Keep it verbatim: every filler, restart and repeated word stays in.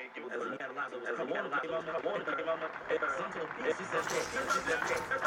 As he had a lot of as I wanted to give him, I wanted to give him, some to the beat. She said, she said,